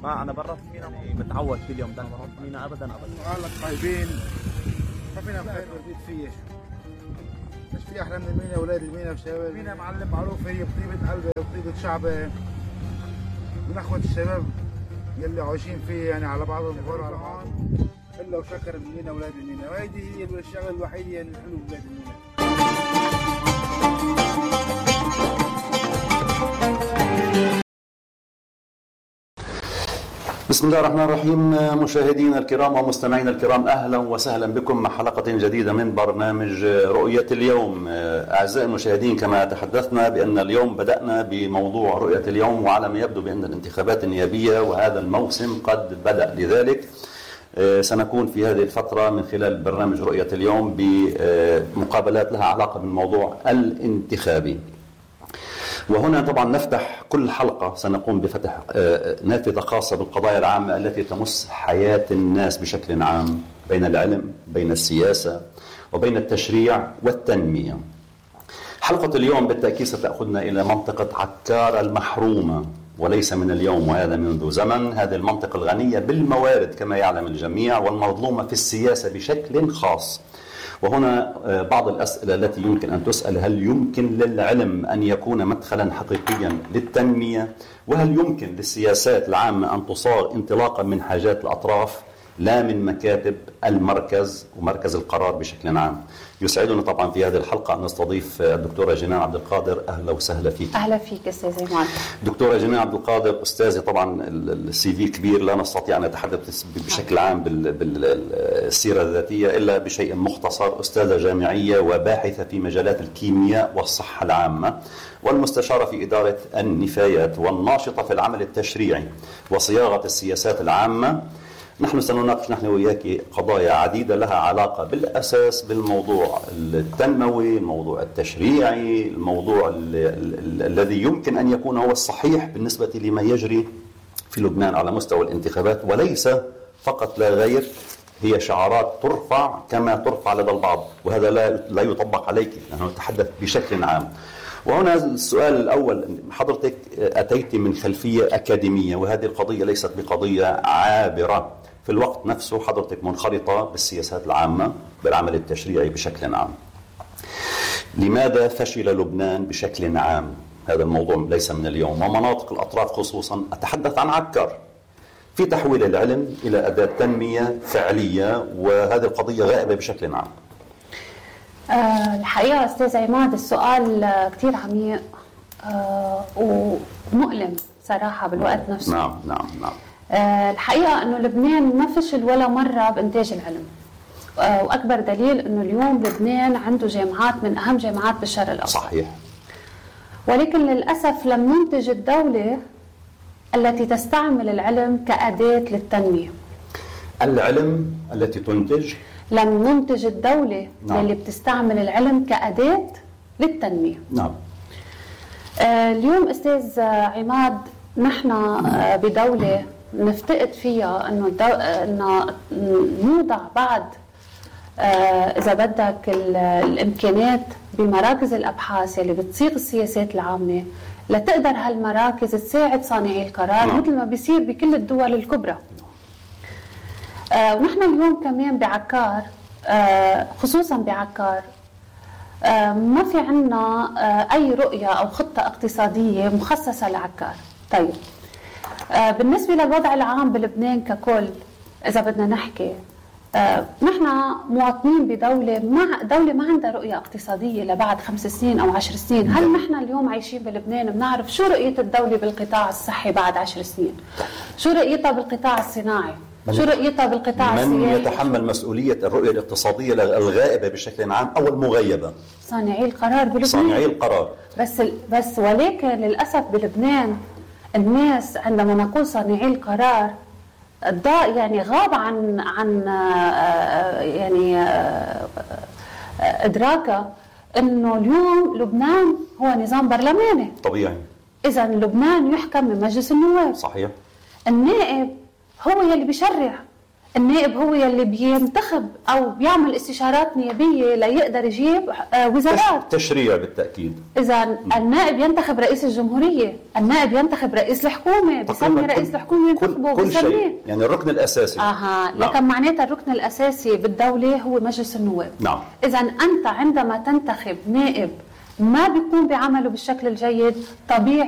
ما انا برا في مينا متعود كل يوم ده بروح مينا ابدا. قالك طيبين ما فينا خير بزيد فيه. مش في احلى من المينا يا اولاد المينا والشباب. المينا معلم معروف هي بطيبه قلبه وبطيبه شعبه من اخوه الشباب يلي عايشين فيه يعني على بعض الظهور على بعض الا وشكر المينا اولاد المينا، وهذه هي الشغله الوحيده يعني الحلو بولاد المينا. بسم الله الرحمن الرحيم. مشاهدينا الكرام ومستمعينا الكرام، أهلا وسهلا بكم مع حلقة جديدة من برنامج رؤية اليوم. أعزائي المشاهدين، كما تحدثنا بأن اليوم بدأنا بموضوع رؤية اليوم، وعلى ما يبدو بأن الانتخابات النيابية وهذا الموسم قد بدأ. لذلك سنكون في هذه الفترة من خلال برنامج رؤية اليوم بمقابلات لها علاقة بالموضوع الانتخابي. وهنا طبعا نفتح كل حلقة سنقوم بفتح نافذة خاصة بالقضايا العامة التي تمس حياة الناس بشكل عام، بين العلم، بين السياسة، وبين التشريع والتنمية. حلقة اليوم بالتأكيد ستأخذنا إلى منطقة عكار المحرومة، وليس من اليوم وهذا منذ زمن. هذه المنطقة الغنية بالموارد كما يعلم الجميع، والمظلومة في السياسة بشكل خاص. وهنا بعض الأسئلة التي يمكن أن تسأل: هل يمكن للعلم أن يكون مدخلا حقيقيا للتنمية؟ وهل يمكن للسياسات العامة أن تصاغ انطلاقا من حاجات الأطراف لا من مكاتب المركز ومركز القرار بشكل عام؟ يسعدنا طبعا في هذه الحلقة أن نستضيف الدكتورة جنان عبد القادر. أهلا وسهلا فيك. أهلا فيك أستاذ إيمان. دكتورة جنان عبد القادر أستاذة، طبعا السي في كبير، لا نستطيع أن نتحدث بشكل عام بالسيرة الذاتية إلا بشيء مختصر. أستاذة جامعية وباحثة في مجالات الكيمياء والصحة العامة، والمستشارة في إدارة النفايات، والناشطة في العمل التشريعي وصياغة السياسات العامة. نحن سنناقش نحن وياك قضايا عديدة لها علاقة بالأساس بالموضوع التنموي، الموضوع التشريعي، الموضوع الذي يمكن أن يكون هو الصحيح بالنسبة لما يجري في لبنان على مستوى الانتخابات، وليس فقط لا غير. هي شعارات ترفع كما ترفع لدى البعض، وهذا لا يطبق عليك، نحن نتحدث بشكل عام. وهنا السؤال الأول: حضرتك أتيت من خلفية أكاديمية، وهذه القضية ليست بقضية عابرة. في الوقت نفسه حضرتك منخرطة بالسياسات العامة، بالعمل التشريعي بشكل عام. لماذا فشل لبنان بشكل عام؟ هذا الموضوع ليس من اليوم، ومناطق الأطراف خصوصا، أتحدث عن عكار، في تحويل العلم إلى أداة تنمية فعلية، وهذه القضية غائبة بشكل عام. الحقيقة أستاذ عماد السؤال كتير عميق ومؤلم صراحة بالوقت نفسه. نعم. الحقيقة أنه لبنان ما فشل ولا مرة بإنتاج العلم، وأكبر دليل أنه اليوم لبنان عنده جامعات من أهم جامعات بالشرق الأوسط. صحيح. ولكن للأسف لم ننتج الدولة التي تستعمل العلم كأداة للتنمية. العلم التي تنتج، لم ننتج الدولة اللي بتستعمل العلم كأداة للتنمية. نعم. اليوم أستاذ عماد نحن بدولة نفتقد فيها أنه نوضع بعض إذا بدك الإمكانات بمراكز الأبحاث اللي بتصيغ السياسات العامة، لتقدر هالمراكز تساعد صانعي القرار مثل ما بيصير بكل الدول الكبرى. ونحن اليوم كمان بعكار، خصوصا بعكار، ما في عنا أي رؤية أو خطة اقتصادية مخصصة لعكار. طيب، بالنسبة للوضع العام بلبنان ككل، إذا بدنا نحكي، نحن مواطنين بدولة ما عندها رؤية اقتصادية لبعد 5 سنين أو 10 سنين. هل نحن اليوم عايشين بلبنان بنعرف شو رؤية الدولة بالقطاع الصحي بعد 10 سنين؟ شو رؤيتها بالقطاع الصناعي؟ شو رؤيتها بالقطاع السياحي؟ من يتحمل مسؤولية الرؤية الاقتصادية الغائبة بشكل عام أو المغيبة؟ صانعي القرار بلبنان. صانعي القرار. بس ولكن للأسف بلبنان الناس عندما نقول صانعي القرار يعني غاب عن يعني إدراكه إنه اليوم لبنان هو نظام برلماني طبيعي. إذا لبنان يحكم من مجلس النواب. صحيح. النائب هو يلي بيشرع، النائب هو يلي بينتخب أو بيعمل استشارات نيابية ليقدر يجيب وزارات تشريع بالتأكيد. إذا النائب ينتخب رئيس الجمهورية، النائب ينتخب رئيس الحكومة، بسمي رئيس الحكومة ينتخبه كل بسميه شيء، يعني الركن الأساسي. لكن معناتها الركن الأساسي بالدولة هو مجلس النواب. نعم. إذا أنت عندما تنتخب نائب ما بيكون بعمله بالشكل الجيد، طبيعي